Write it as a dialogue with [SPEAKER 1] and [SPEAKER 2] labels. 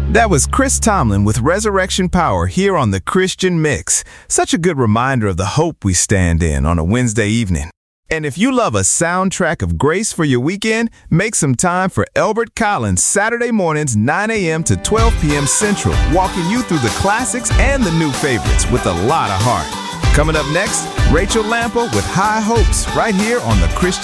[SPEAKER 1] That was Chris Tomlin with Resurrection Power here on the Christian Mix. Such a good reminder of the hope we stand in on a Wednesday evening. And if you love a soundtrack of grace for your weekend, make some time for Elbert Collins Saturday mornings 9 a.m. to 12 p.m. Central, walking you through the classics and the new favorites with a lot of heart. Coming up next, Rachel Lampo with High Hopes right here on the Christian